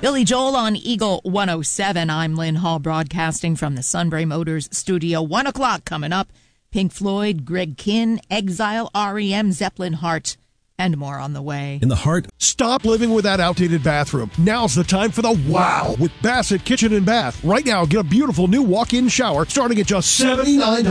Billy Joel on Eagle 107. I'm Lynn Hall broadcasting from the Sunbury Motors studio. 1 o'clock coming up. Pink Floyd, Greg Kihn, Exile, REM, Zeppelin, Heart, and more on the way. In the heart. Stop living with that outdated bathroom. Now's the time for the wow with Bassett Kitchen and Bath. Right now, get a beautiful new walk-in shower starting at just $79.